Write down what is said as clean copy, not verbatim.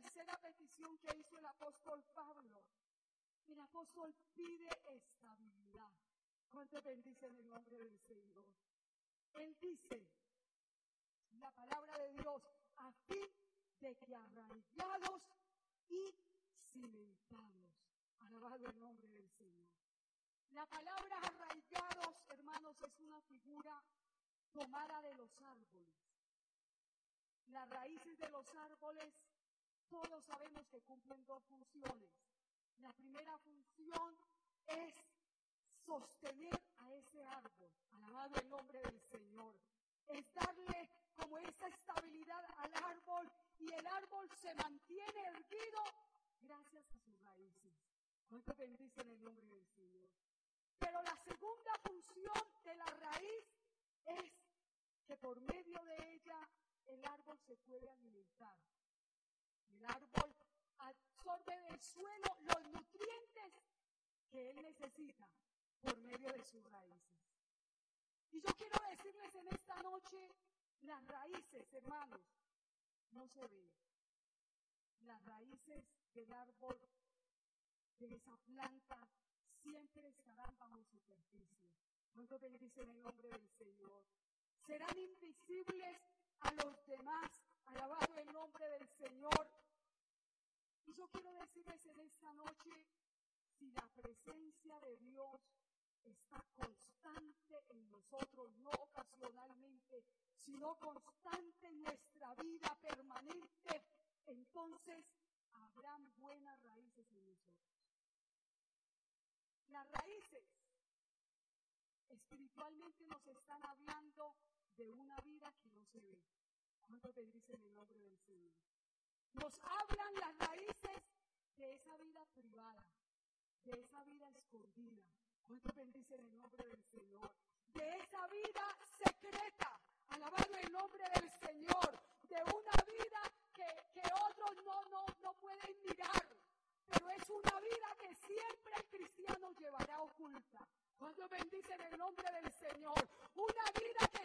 tercera petición que hizo el apóstol Pablo. El apóstol pide estabilidad. ¿Cuántos bendicen el nombre del Señor? Él dice, la palabra de Dios, a fin de que arraigados y cimentados. Alabado el nombre del Señor. La palabra arraigados, hermanos, es una figura tomada de los árboles. Las raíces de los árboles, todos sabemos que cumplen dos funciones. La primera función es sostener a ese árbol. Alabado el nombre del Señor. Es darle como esa estabilidad al árbol y el árbol se mantiene erguido gracias a sus raíces. ¿Cuántos bendicen el nombre del Señor? Pero la segunda función de la raíz es que por medio de ella el árbol se puede alimentar. El árbol absorbe del suelo los nutrientes que él necesita por medio de sus raíces. Y yo quiero decirles en esta noche, las raíces, hermanos, no se ven. Las raíces del árbol, de esa planta, siempre estarán bajo superficie. ¿Cuántos bendicen el nombre del Señor? Serán invisibles a los demás. Alabado el nombre del Señor. Y yo quiero decirles en esta noche, si la presencia de Dios está constante en nosotros, no ocasionalmente, sino constante en nuestra vida permanente, entonces habrán buenas raíces en nosotros. Las raíces espiritualmente nos están hablando de una vida que no se ve. ¿Cuántos bendicen el nombre del Señor? Nos hablan las raíces de esa vida privada, de esa vida escondida. ¿Cuántos bendicen el nombre del Señor? De esa vida secreta. Alabado el nombre del Señor. De una vida